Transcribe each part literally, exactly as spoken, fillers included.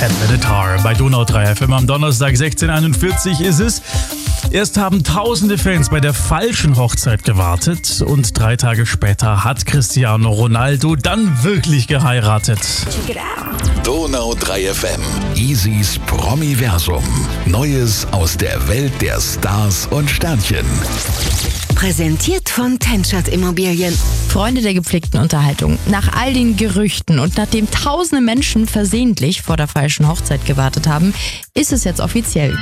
at Vedetar bei Donau drei F M. Am Donnerstag sechzehn Uhr einundvierzig ist es. Erst haben tausende Fans bei der falschen Hochzeit gewartet und drei Tage später hat Cristiano Ronaldo dann wirklich geheiratet. Donau drei F M, Easys Promiversum. Neues aus der Welt der Stars und Sternchen. Präsentiert von Tenschert Immobilien. Freunde der gepflegten Unterhaltung. Nach all den Gerüchten und nachdem tausende Menschen versehentlich vor der falschen Hochzeit gewartet haben, ist es jetzt offiziell.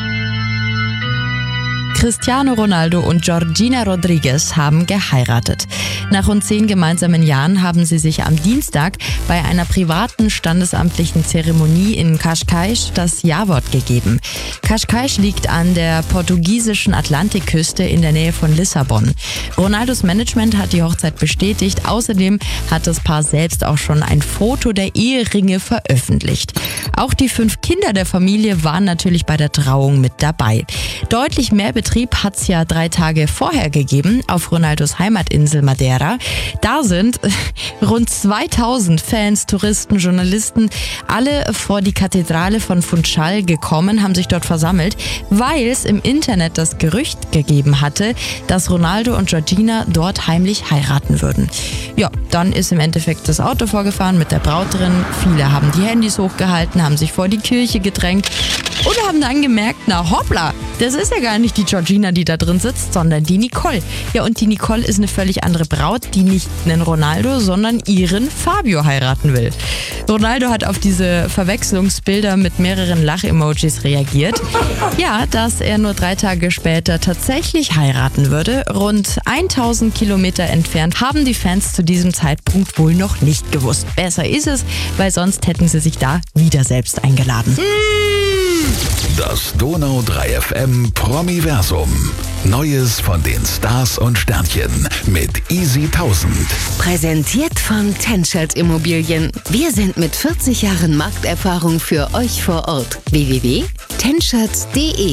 Cristiano Ronaldo und Georgina Rodriguez haben geheiratet. Nach rund zehn gemeinsamen Jahren haben sie sich am Dienstag bei einer privaten standesamtlichen Zeremonie in Cascais das Ja-Wort gegeben. Cascais liegt an der portugiesischen Atlantikküste in der Nähe von Lissabon. Ronaldos Management hat die Hochzeit bestätigt. Außerdem hat das Paar selbst auch schon ein Foto der Eheringe veröffentlicht. Auch die fünf Kinder der Familie waren natürlich bei der Trauung mit dabei. Deutlich mehr Betrieb hat es ja drei Tage vorher gegeben auf Ronaldos Heimatinsel Madeira. Da sind rund zweitausend Fans, Touristen, Journalisten alle vor die Kathedrale von Funchal gekommen, haben sich dort versammelt, weil es im Internet das Gerücht gegeben hatte, dass Ronaldo und Georgina dort heimlich heiraten würden. Ja, dann ist im Endeffekt das Auto vorgefahren mit der Braut drin. Viele haben die Handys hochgehalten, haben sich vor die Kirche gedrängt und haben dann gemerkt, na hoppla, das ist ja gar nicht die Georgina, die da drin sitzt, sondern die Nicole. Ja, und die Nicole ist eine völlig andere Braut, die nicht einen Ronaldo, sondern ihren Fabio heiraten will. Ronaldo hat auf diese Verwechslungsbilder mit mehreren Lach-Emojis reagiert. Ja, dass er nur drei Tage später tatsächlich heiraten würde. Rund tausend Kilometer entfernt haben die Fans zu diesem Zeitpunkt wohl noch nicht gewusst. Besser ist es, weil sonst hätten sie sich da wieder selbst eingeladen. Das Donau drei F M Promiversum. Neues von den Stars und Sternchen mit Easy tausend. Präsentiert von Tenschert Immobilien. Wir sind mit vierzig Jahren Markterfahrung für euch vor Ort. w w w punkt tenschert punkt de